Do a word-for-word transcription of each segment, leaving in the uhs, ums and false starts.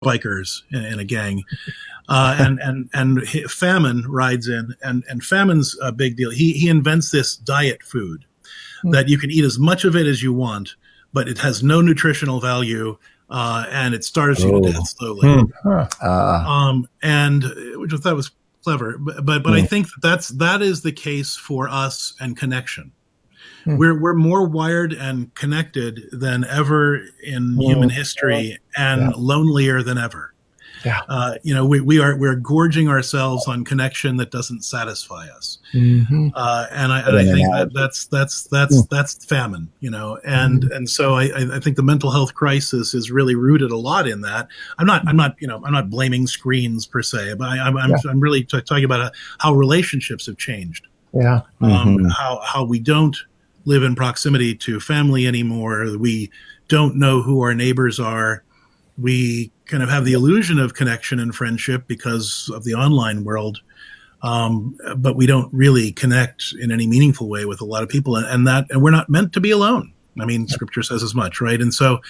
bikers in, in a gang. Uh, and, and, and Famine rides in, and, and Famine's a big deal. He, he invents this diet food mm. that you can eat as much of it as you want, but it has no nutritional value. Uh, and it starves you oh. to death slowly. Mm. Huh. Uh. Um, and which I thought was clever, but, but, but mm. I think that that's, that is the case for us and connection. Mm. We're, we're more wired and connected than ever in mm. human history and yeah. lonelier than ever. Yeah. Uh, you know, we, we are, we're gorging ourselves on connection that doesn't satisfy us. Mm-hmm. Uh, and I, and I think that that's, that's, that's, mm. that's famine, you know, and, mm. and so I, I think the mental health crisis is really rooted a lot in that. I'm not, I'm not, you know, I'm not blaming screens per se, but I, I'm, I'm, yeah. I'm really t- talking about uh, how relationships have changed. Yeah. Um, mm-hmm. how, how we don't live in proximity to family anymore. We don't know who our neighbors are. We kind of have the illusion of connection and friendship because of the online world. Um, but we don't really connect in any meaningful way with a lot of people, and, and that, and we're not meant to be alone. I mean, Scripture says as much, right? And so,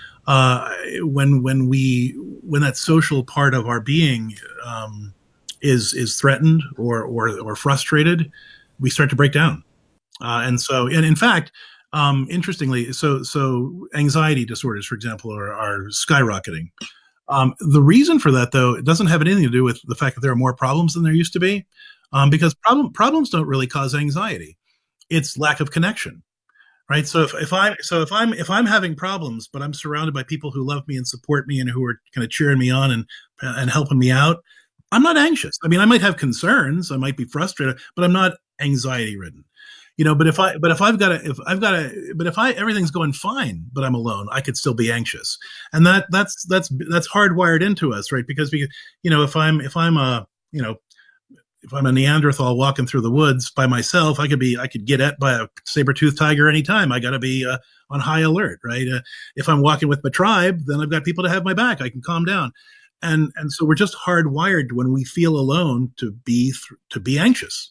uh, when, when we, when that social part of our being, um, is, is threatened or, or, or frustrated, we start to break down. Uh, and so, and in fact, um, interestingly, so, so anxiety disorders, for example, are, are skyrocketing. Um, the reason for that, though, it doesn't have anything to do with the fact that there are more problems than there used to be, um, because problem, problems don't really cause anxiety. It's lack of connection, right? So if, if I, so if I'm, if I'm having problems, but I'm surrounded by people who love me and support me and who are kind of cheering me on and, and helping me out, I'm not anxious. I mean, I might have concerns, I might be frustrated, but I'm not anxiety ridden. You know, but if I, but if I've got a, if I've got a, but if I, everything's going fine, but I'm alone, I could still be anxious. And that, that's, that's, that's hardwired into us, right? Because we, you know, if I'm, if I'm a, you know, if I'm a Neanderthal walking through the woods by myself, I could be, I could get at by a saber-toothed tiger anytime. I got to be uh, on high alert, right? Uh, if I'm walking with my tribe, then I've got people to have my back. I can calm down. And, and so we're just hardwired when we feel alone to be, th- to be anxious.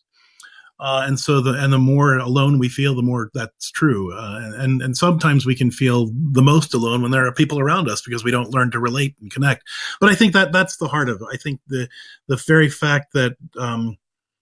Uh, and so the, and the more alone we feel, the more that's true. Uh, and, and sometimes we can feel the most alone when there are people around us because we don't learn to relate and connect. But I think that that's the heart of it. I think the, the very fact that, um,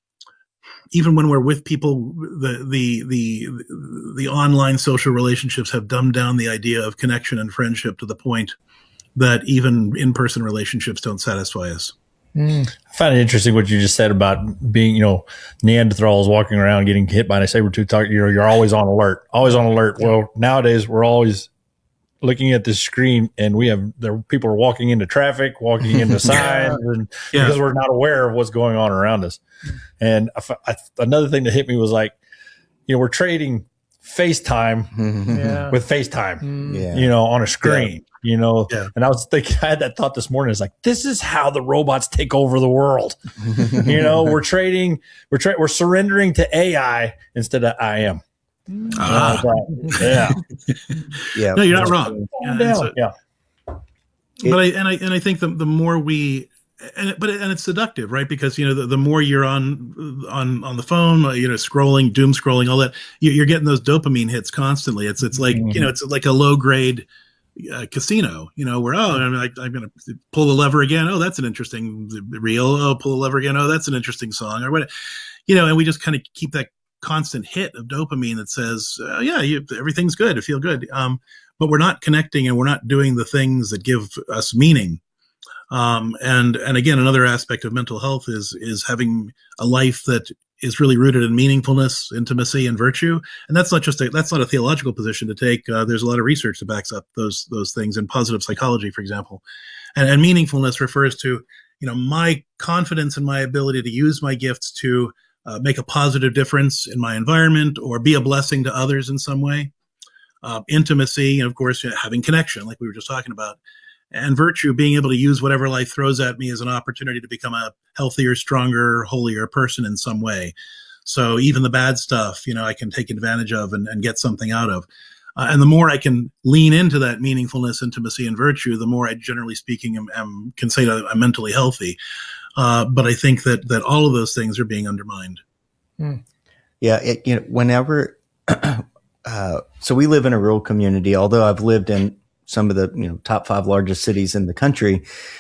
even when we're with people, the, the, the, the online social relationships have dumbed down the idea of connection and friendship to the point that even in-person relationships don't satisfy us. Mm. I find it interesting what you just said about being, you know, Neanderthals walking around getting hit by a saber-toothed tiger. You know, you're always on alert, always on alert. Yeah. Well, nowadays we're always looking at the screen, and we have there people are walking into traffic, walking into signs, yeah. and yeah. because we're not aware of what's going on around us. And I, I, another thing that hit me was like, you know, we're trading FaceTime yeah. with FaceTime, yeah. you know, on a screen. Yeah. You know, yeah. and I was thinking, I had that thought this morning. It's like, this is how the robots take over the world. You know, we're trading, we're tra- we're surrendering to A I instead of I am. Ah. Yeah. yeah. No, you're not wrong. Yeah. So, yeah. But I, and I, and I think the, the more we, and it, but it, and it's seductive, right? Because, you know, the, the more you're on, on, on the phone, you know, scrolling, doom scrolling, all that, you, you're getting those dopamine hits constantly. It's, it's like, mm-hmm. you know, it's like a low grade, Uh, casino, you know, where, oh, I'm, like, I'm going to pull the lever again. Oh, that's an interesting reel. Oh, pull the lever again. Oh, that's an interesting song or what, you know, and we just kind of keep that constant hit of dopamine that says, uh, yeah, you, everything's good. I feel good. Um, but we're not connecting and we're not doing the things that give us meaning. Um, and, and again, another aspect of mental health is, is having a life that is really rooted in meaningfulness, intimacy, and virtue. And that's not just a, that's not a theological position to take. Uh, there's a lot of research that backs up those, those things in positive psychology, for example. And, and meaningfulness refers to, you know, my confidence in my ability to use my gifts to uh, make a positive difference in my environment or be a blessing to others in some way. Uh, intimacy, and of course, having connection, like we were just talking about. And virtue, being able to use whatever life throws at me as an opportunity to become a healthier, stronger, holier person in some way. So even the bad stuff, you know, I can take advantage of and, and get something out of. Uh, and the more I can lean into that meaningfulness, intimacy, and virtue, the more I, generally speaking, am, am, can say that I'm mentally healthy. Uh, but I think that that all of those things are being undermined. Mm. Yeah, it, you know, whenever, uh, so we live in a rural community, although I've lived in some of the, you know, top five largest cities in the country.